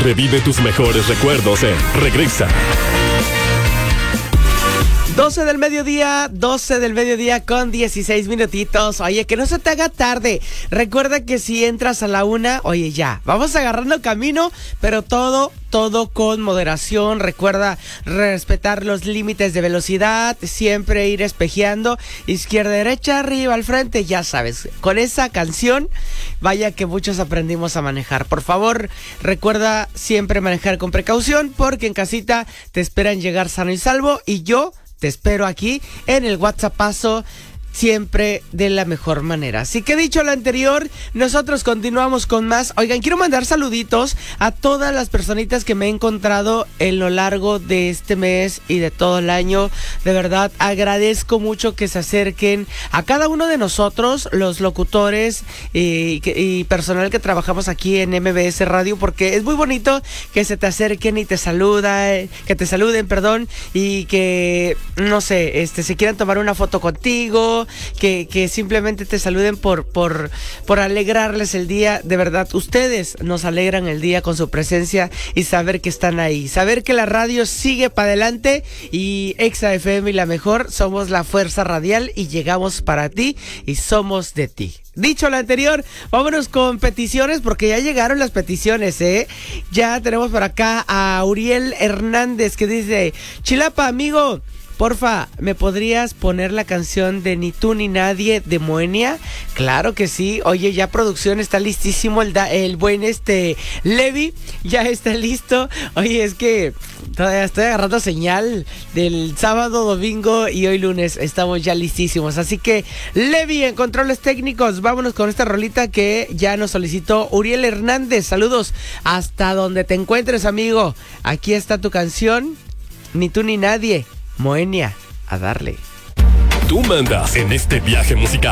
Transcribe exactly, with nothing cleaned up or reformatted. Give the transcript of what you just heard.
Revive tus mejores recuerdos en Regresa. doce del mediodía, doce del mediodía con dieciséis minutitos. Oye, que no se te haga tarde. Recuerda que si entras a la una, oye, ya, vamos agarrando camino, pero todo, todo con moderación. Recuerda respetar los límites de velocidad, siempre ir espejeando, izquierda, derecha, arriba, al frente, ya sabes. Con esa canción, vaya que muchos aprendimos a manejar. Por favor, recuerda siempre manejar con precaución, porque en casita te esperan llegar sano y salvo, y yo te espero aquí en el WhatsAppazo, siempre de la mejor manera. Así que dicho lo anterior, nosotros continuamos con más. Oigan, quiero mandar saluditos a todas las personitas que me he encontrado en lo largo de este mes y de todo el año. De verdad, agradezco mucho que se acerquen a cada uno de nosotros, los locutores y, y personal que trabajamos aquí en M B S Radio, porque es muy bonito que se te acerquen y te saludan, que te saluden, perdón, y que, no sé, este, se quieran tomar una foto contigo. Que, que simplemente te saluden por, por, por alegrarles el día. De verdad, ustedes nos alegran el día con su presencia y saber que están ahí. Saber que la radio sigue para adelante y Exa F M y la mejor, somos la fuerza radial y llegamos para ti y somos de ti. Dicho lo anterior, vámonos con peticiones porque ya llegaron las peticiones, ¿eh? Ya tenemos por acá a Uriel Hernández que dice: Chilapa, amigo, porfa, ¿me podrías poner la canción de Ni tú ni nadie de Moenia? Claro que sí. Oye, ya producción está listísimo. El, da, el buen este Levi ya está listo. Oye, es que todavía estoy agarrando señal del sábado, domingo y hoy lunes. Estamos ya listísimos. Así que, Levi, en controles técnicos, vámonos con esta rolita que ya nos solicitó Uriel Hernández. Saludos hasta donde te encuentres, amigo. Aquí está tu canción, Ni tú ni nadie, Moenia, a darle. Tú mandas en este viaje musical.